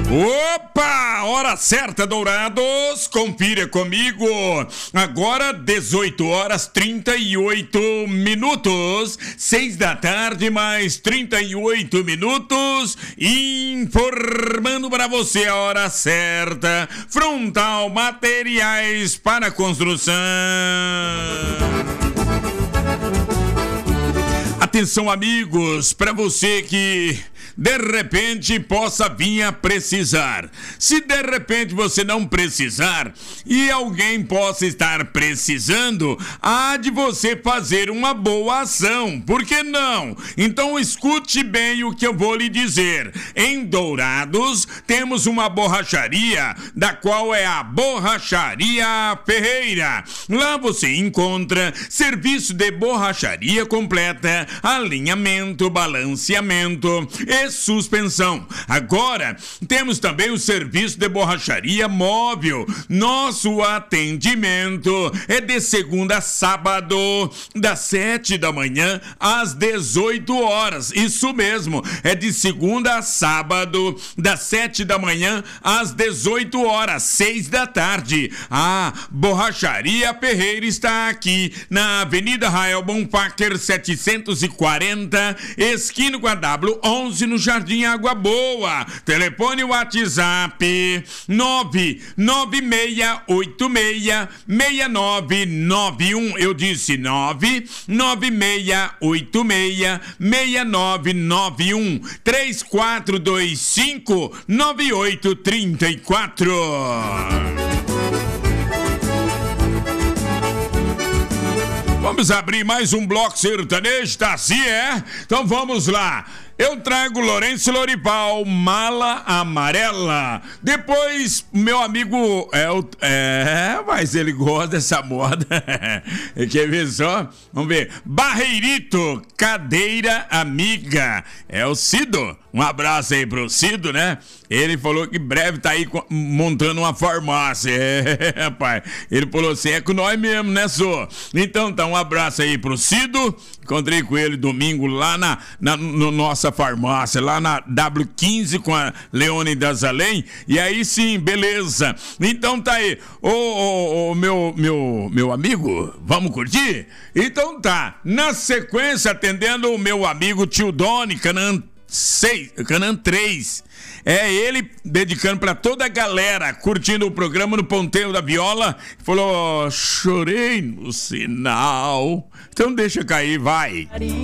Opa! Hora certa, Dourados! Confira comigo! Agora 18 horas 38 minutos. 6 da tarde mais 38 minutos. Informando para você a hora certa. Frontal Materiais para Construção. Atenção, amigos, para você que de repente possa vir a precisar. Se de repente você não precisar e alguém possa estar precisando, há de você fazer uma boa ação. Por que não? Então escute bem o que eu vou lhe dizer. Em Dourados temos uma borracharia, da qual é a Borracharia Ferreira. Lá você encontra serviço de borracharia completa, alinhamento, balanceamento e suspensão. Agora temos também o serviço de borracharia móvel. Nosso atendimento é de segunda a sábado, das 7 da manhã às 18 horas. Isso mesmo, é de segunda a sábado, das 7 da manhã às 18 horas, 6 da tarde. A Borracharia Ferreira está aqui na Avenida Rael Bonfacker 740, esquina com a W11, no Jardim Água Boa. Telefone WhatsApp 996866991. Eu disse 996866991. 34259834. Vamos abrir mais um bloco sertanejo, tá assim, é? Então vamos lá. Eu trago Lourenço Lorival, Mala Amarela. Depois, meu amigo, mas ele gosta dessa moda. Quer ver só? Vamos ver. Barreirito, Cadeira Amiga. É o Cido. Um abraço aí pro Cido, né? Ele falou que breve tá aí montando uma farmácia. É, rapaz. Ele falou assim, é com nós mesmo, né, só? Então tá, um abraço aí pro Cido. Encontrei com ele domingo lá no nossa farmácia, lá na W15 com a Leônidas Além. E aí sim, beleza. Então tá aí. Meu amigo, vamos curtir? Então tá. Na sequência, atendendo o meu amigo Tio Doni, Canã 3. É ele dedicando pra toda a galera, curtindo o programa no Ponteiro da Viola. Falou, chorei no sinal. Então deixa cair, vai.